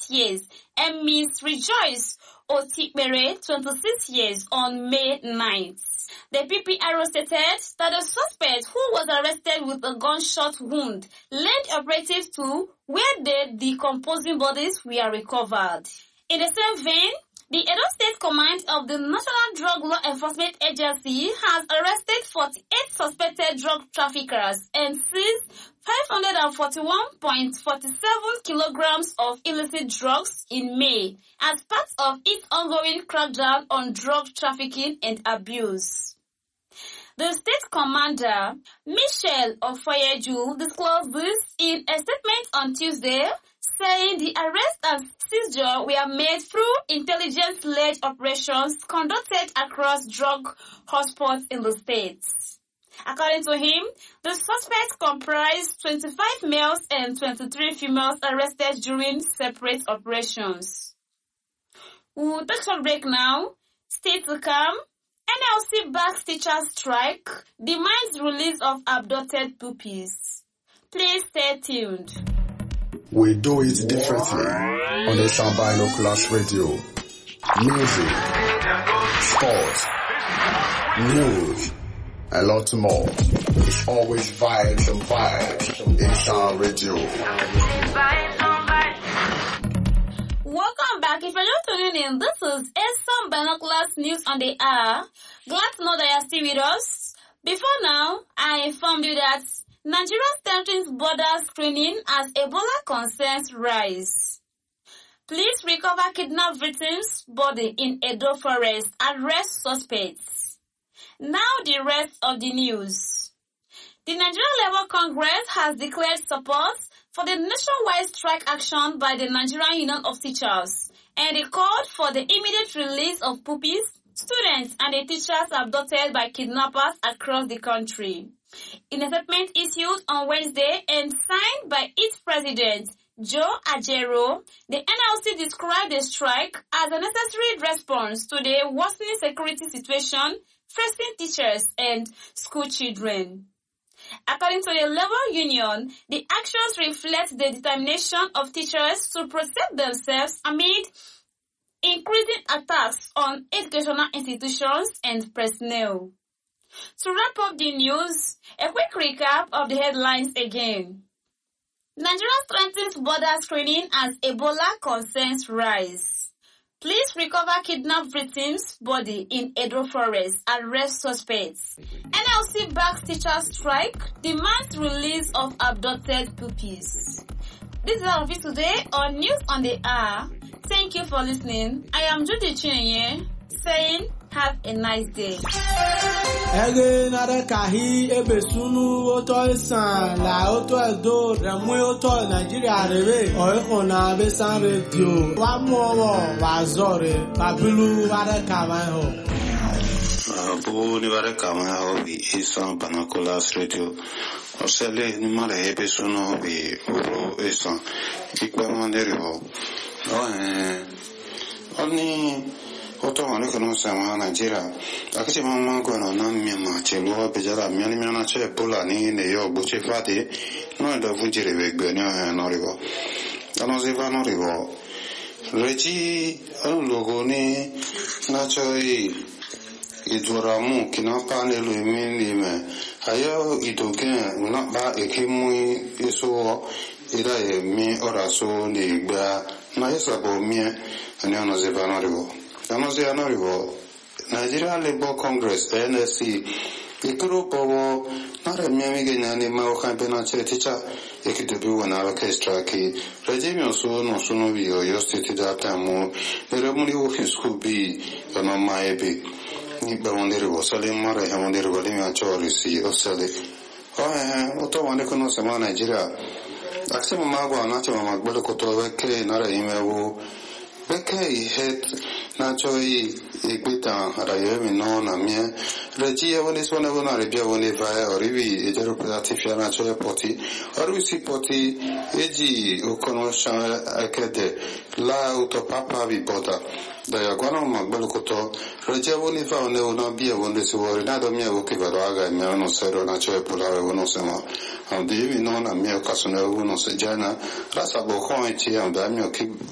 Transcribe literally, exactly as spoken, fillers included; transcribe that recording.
years, and Miss Rejoice Otikpere, twenty-six years, on May ninth. The P P R O stated that the suspect, who was arrested with a gunshot wound, led operatives to where the decomposing bodies were recovered. In the same vein, the Edo State Command of the National Drug Law Enforcement Agency has arrested forty-eight suspected drug traffickers and seized five hundred forty-one point four seven kilograms of illicit drugs in May as part of its ongoing crackdown on drug trafficking and abuse. The state commander, Michelle Ofoyeju, disclosed this in a statement on Tuesday, saying the arrest and seizure were made through intelligence-led operations conducted across drug hotspots in the states. According to him, the suspects comprised twenty-five males and twenty-three females arrested during separate operations. We'll take a break now. Stay to come. N L C backs teachers strike, demands release of abducted puppies. Please stay tuned. We do it differently on the Sound Binoculars Radio. Music, sports, news, a lot more. It's always vibes and vibes in Sound Radio. Welcome back. If you're just tuning in, this is Sound Binoculars News on the Air. Glad to know that you're still with us. Before now, I informed you that Nigeria strengthens border screening as Ebola concerns rise. Police recover kidnapped victims' body in Edo Forest. Arrest suspects. Now the rest of the news. The Nigerian Labour Congress has declared support for the nationwide strike action by the Nigerian Union of Teachers, and it called for the immediate release of pupils, students, and the teachers abducted by kidnappers across the country. In a statement issued on Wednesday and signed by its president, Joe Ajero, the N L C described the strike as a necessary response to the worsening security situation facing teachers and school children. According to the Labour Union, the actions reflect the determination of teachers to protect themselves amid increasing attacks on educational institutions and personnel. To wrap up the news, a quick recap of the headlines again. Nigeria strengthens border screening as Ebola concerns rise. Police recover kidnapped victims' body in Edo Forest. Arrest suspects. N L C backs teachers strike. Demands release of abducted pupils. This is all of it today on News on the Air. Thank you for listening. I am Judy Chinenye saying have a nice day. Ege nare kahi ebesunu oto isan la oto edo remwe oto Nigeria rebe oikona besan radio wa mowo wa zore babilu ware kama ho abu ni ware kama ho bi Sound Binoculars Radio osele ni mare ebesunu bi oro isan ikpa mandere ho no eh oni Oto wale kono sama Nigeria. Akati mama kono na miyama chelo bejara miyani miyana che pola ni ne yo buche fati no da fujire begbe ni no rigo. Ano zeva no rigo. Reji an logo ni na choi idoramu kinapa ne lo mini me. Ayo idogen na ba ekemu eso ira e mi oraso ni gba na yesa bo mi ani ano zeva no rigo. Anoze anorivo Nigeria Labour Congress N S C ikuru powo nare miamige nani ma o campaign che teacher ekidobi wana orchestra ki regime so no sono vi o yo state data mo ere muri working school bi no maebi ni ba wondere wo sale mare ha wondere wo limi achori si o sale o eh o to wane kono sama Nigeria akse mama gwa na che mama gbele ko to we ke nare imewo Beke het na choi equita arayo no na mie regia woni sona gona rebia woni vai orivi e jero pedati na choi poti orvi si poti eji o conosca akete la autopapa vi pota da ya gona magbelo koto regia woni fa ne ona bia woni si wori na do mie o ke vado aga me no sero na choi pola wono sema am devi no na mie kasone wono se jana rasa bo khon ti am da mie ki